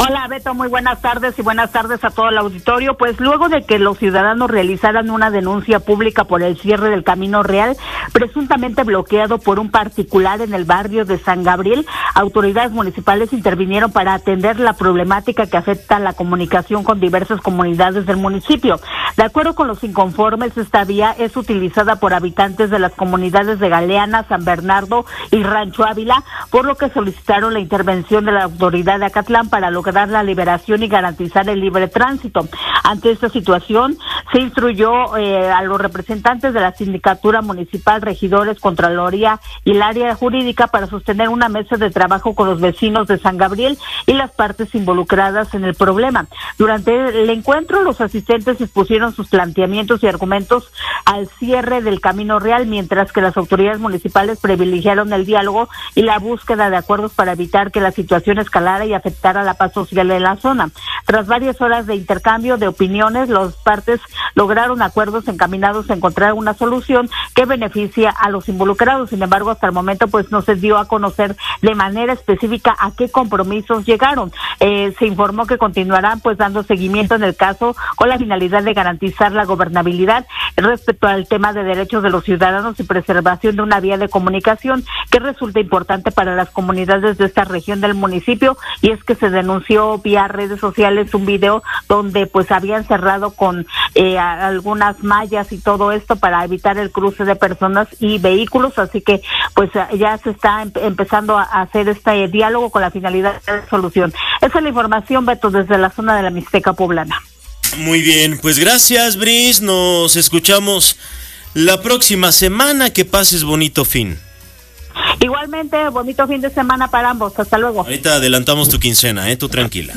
Hola Beto, muy buenas tardes y buenas tardes a todo el auditorio. Pues luego de que los ciudadanos realizaran una denuncia pública por el cierre del Camino Real, presuntamente bloqueado por un particular en el barrio de San Gabriel, autoridades municipales intervinieron para atender la problemática que afecta la comunicación con diversas comunidades del municipio. De acuerdo con los inconformes, esta vía es utilizada por habitantes de las comunidades de Galeana, San Bernardo y Rancho Ávila, por lo que solicitaron la intervención de la autoridad de Acatlán para lograr la liberación y garantizar el libre tránsito. Ante esta situación, se instruyó a los representantes de la Sindicatura Municipal, regidores, Contraloría y el área jurídica para sostener una mesa de trabajo con los vecinos de San Gabriel y las partes involucradas en el problema. Durante el encuentro, los asistentes expusieron sus planteamientos y argumentos al cierre del Camino Real, mientras que las autoridades municipales privilegiaron el diálogo y la búsqueda de acuerdos para evitar que la situación escalara y afectara la paz social de la zona. Tras varias horas de intercambio de opiniones, las partes lograron acuerdos encaminados a encontrar una solución que beneficia a los involucrados. Sin embargo, hasta el momento pues no se dio a conocer de manera específica a qué compromisos llegaron. Se informó que continuarán pues dando seguimiento en el caso con la finalidad de garantizar la gobernabilidad respecto al tema de derechos de los ciudadanos y preservación de una vía de comunicación que resulta importante para las comunidades de esta región del municipio, y es que se denunció vía redes sociales un video donde pues habían cerrado con algunas mallas y todo esto para evitar el cruce de personas y vehículos, así que pues ya se está empezando a hacer este diálogo con la finalidad de solución. Esa es la información, Beto, desde la zona de la Mixteca poblana. Muy bien, pues gracias, Bris, nos escuchamos la próxima semana, que pases bonito fin. Igualmente, bonito fin de semana para ambos. Hasta luego. Ahorita adelantamos tu quincena, tú tranquila.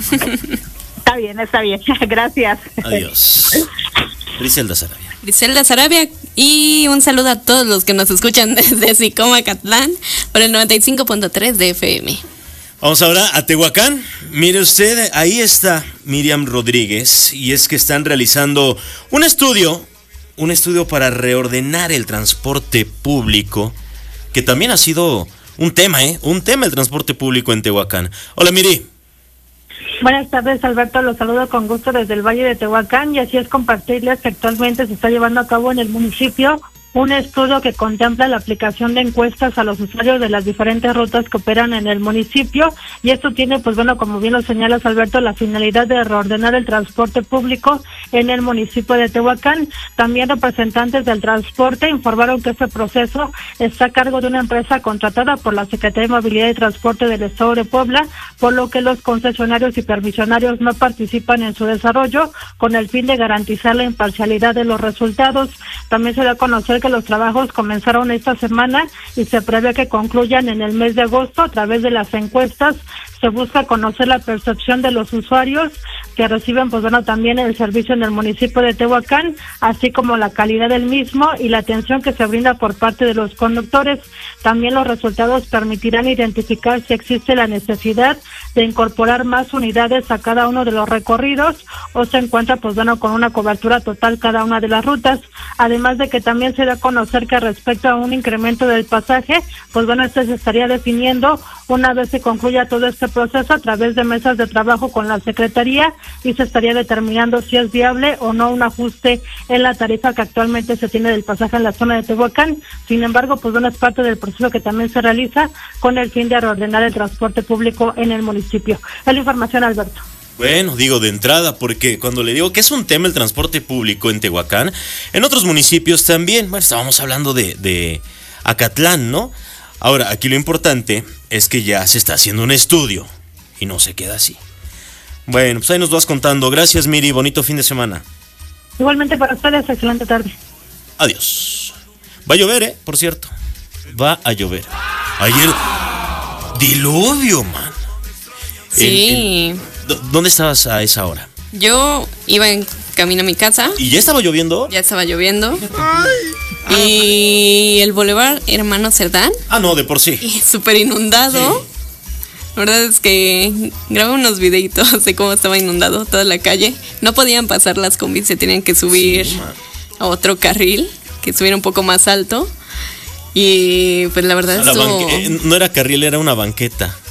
Está bien. Gracias. Adiós. Griselda Sarabia. Griselda Sarabia, y un saludo a todos los que nos escuchan desde Sicoma, Acatlán, por el 95.3 de FM. Vamos ahora a Tehuacán. Mire usted, ahí está Miriam Rodríguez, y es que están realizando un estudio para reordenar el transporte público, que también ha sido un tema el transporte público en Tehuacán. Hola, Miri. Buenas tardes, Alberto, los saludo con gusto desde el Valle de Tehuacán, y así es compartirles que actualmente se está llevando a cabo en el municipio un estudio que contempla la aplicación de encuestas a los usuarios de las diferentes rutas que operan en el municipio, y esto tiene, pues bueno, como bien lo señalas, Alberto, la finalidad de reordenar el transporte público en el municipio de Tehuacán. También representantes del transporte informaron que este proceso está a cargo de una empresa contratada por la Secretaría de Movilidad y Transporte del Estado de Puebla, por lo que los concesionarios y permisionarios no participan en su desarrollo, con el fin de garantizar la imparcialidad de los resultados. También se da a conocer que los trabajos comenzaron esta semana y se prevé que concluyan en el mes de agosto. A través de las encuestas se busca conocer la percepción de los usuarios que reciben, pues bueno, también el servicio en el municipio de Tehuacán, así como la calidad del mismo y la atención que se brinda por parte de los conductores. También los resultados permitirán identificar si existe la necesidad de incorporar más unidades a cada uno de los recorridos, o se encuentra, pues bueno, con una cobertura total cada una de las rutas. Además de que también se da a conocer que respecto a un incremento del pasaje, pues bueno, este se estaría definiendo una vez se concluya todo este proceso a través de mesas de trabajo con la Secretaría, y se estaría determinando si es viable o no un ajuste en la tarifa que actualmente se tiene del pasaje en la zona de Tehuacán. Sin embargo, pues bueno, es parte del proceso que también se realiza con el fin de reordenar el transporte público en el municipio. Es la información, Alberto. Bueno, digo de entrada, porque cuando le digo que es un tema el transporte público en Tehuacán, en otros municipios también, bueno, estábamos hablando de Acatlán, ¿no? Ahora, aquí lo importante es que ya se está haciendo un estudio y no se queda así. Bueno, pues ahí nos vas contando. Gracias, Miri, bonito fin de semana. Igualmente para ustedes, excelente tarde. Adiós. Va a llover, por cierto. Va a llover. Ayer, diluvio, man. Sí. ¿Dónde estabas a esa hora? Yo iba en camino a mi casa. ¿Y ya estaba lloviendo? Ya estaba lloviendo. Y el Boulevard Hermano Cerdán. Ah, no, de por sí. Súper inundado. Sí. La verdad es que grabé unos videitos de cómo estaba inundado toda la calle. No podían pasar las combis, se tenían que subir a otro carril, que estuviera un poco más alto. Y pues la verdad no era carril, era una banqueta.